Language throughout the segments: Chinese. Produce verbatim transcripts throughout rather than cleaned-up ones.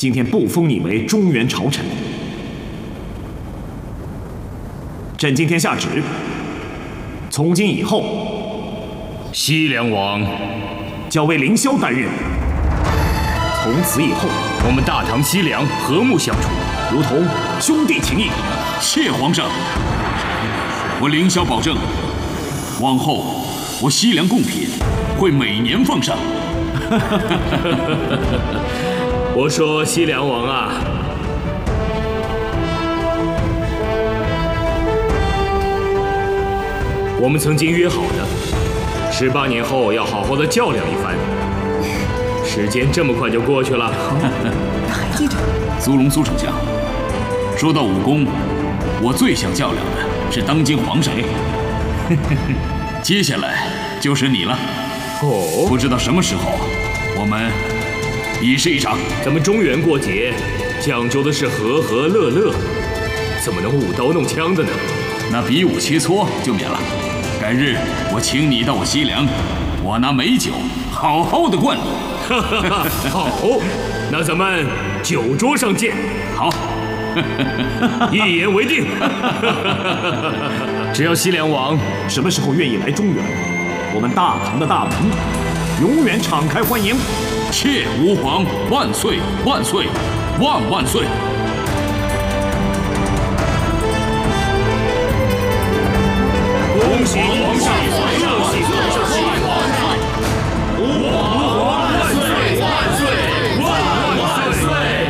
今天不封你为中原朝臣。朕今天下旨，从今以后， 西凉王交为凌霄担任。从此以后， 我们大唐西凉和睦相处， 如同兄弟情谊。 谢皇上，我凌霄保证，往后我西凉贡品会每年奉上。 我说西凉王啊，我们曾经约好的，十八年后要好好的较量一番。时间这么快就过去了， 还记着。 苏龙苏丞相，说到武功，我最想较量的是当今皇上。接下来就是你了。 哦， 不知道什么时候，我们比试一场。 咱们中原过节讲究的是和和乐乐，怎么能舞刀弄枪的呢？ 那比武切磋就免了。改日我请你到我西凉，我拿美酒好好的灌你。 好，那咱们酒桌上见。 好， 一言为定。只要西凉王什么时候愿意来中原，我们大唐的大门永远敞开欢迎。 谢吾皇万岁万岁万万岁！ 恭喜皇上！恭喜皇上！吾皇万岁万岁万万岁！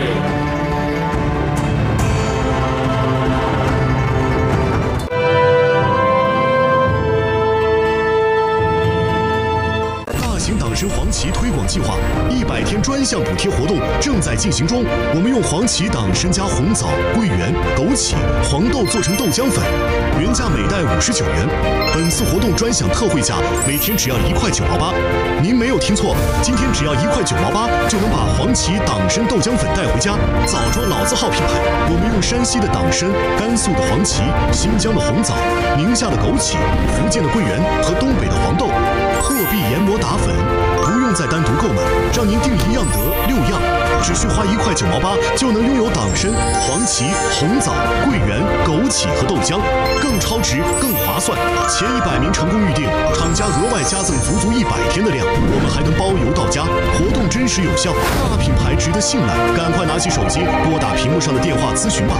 大型党参黄芪推广计划一百天专项补贴活动正在进行中。我们用黄芪党参加红枣、桂圆、枸杞、黄豆做成豆浆粉，原价每袋五十九元。本次活动专享特惠价，每天只要一块九毛八。您没有听错，今天只要一块九毛八就能把黄芪党参豆浆粉带回家。枣庄老字号品牌，我们用山西的党参、甘肃的黄芪、新疆的红枣、宁夏的枸杞、福建的桂圆和东北的黄豆，破壁研磨打粉，不用再单独购买，让您订一样得六样，只需花一块九毛八就能拥有党参、黄芪、红枣、桂圆、枸杞和豆浆，更超值、更划算。前一百名成功预订，厂家额外加赠足足一百天的量，我们还能包邮到家。活动真实有效，大品牌值得信赖，赶快拿起手机拨打屏幕上的电话咨询吧。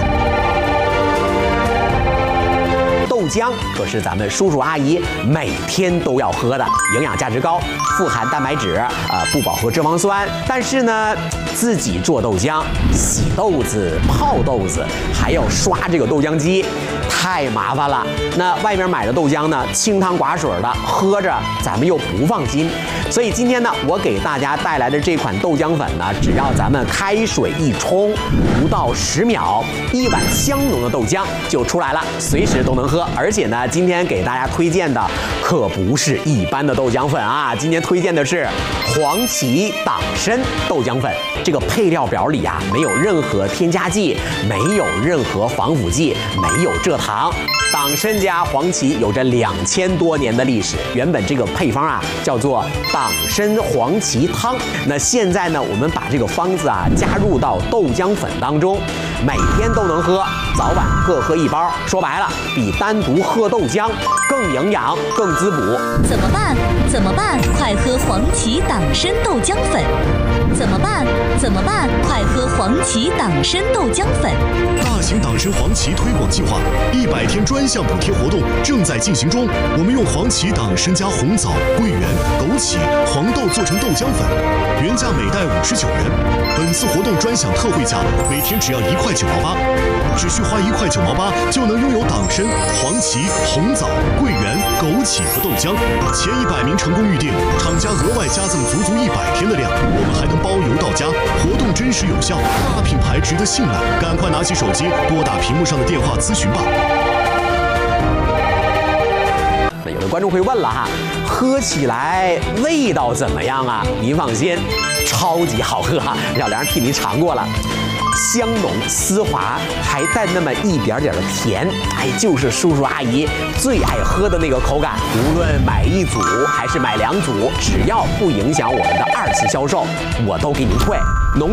豆浆可是咱们叔叔阿姨每天都要喝的，营养价值高，富含蛋白质，呃，不饱和脂肪酸。但是呢，自己做豆浆，洗豆子、泡豆子，还要刷这个豆浆机，太麻烦了。那外面买的豆浆呢，清汤寡水的，喝着咱们又不放心。所以今天呢，我给大家带来的这款豆浆粉呢，只要咱们开水一冲，不到十秒，一碗香浓的豆浆就出来了，随时都能喝。而且呢，今天给大家推荐的可不是一般的豆浆粉啊，今天推荐的是黄芪党参豆浆粉。这个配料表里啊，没有任何添加剂，没有任何防腐剂，没有蔗糖。党参加黄芪有着两千多年的历史，原本这个配方啊叫做党参黄芪汤。那现在呢，我们把这个方子啊加入到豆浆粉当中，每天都能喝，早晚各喝一包。说白了，比单独喝豆浆更营养、更滋补。 怎么办？怎么办？快喝黄芪党参豆浆粉！怎么办？怎么办？快喝黄芪党参豆浆粉！ 大型党参黄芪推广计划一百天专项补贴活动正在进行中。我们用黄芪党参加红枣、桂圆、枸杞、黄豆做成豆浆粉，原价每袋五十九元。本次活动专享特惠价，每天只要一块九毛八，只需花一块九毛八就能拥有党参、黄芪、红枣、桂圆、枸杞和豆浆。前一百名成功预订，厂家额外加赠足足一百天的量，我们还能包邮到家。活动真实有效，大品牌值得信赖，赶快拿起手机拨打屏幕上的电话咨询吧。 有的观众会问了哈，喝起来味道怎么样啊？您放心，超级好喝哈！小梁替您尝过了，香浓丝滑，还带那么一点点的甜，哎，就是叔叔阿姨最爱喝的那个口感。无论买一组还是买两组，只要不影响我们的二次销售，我都给您退。浓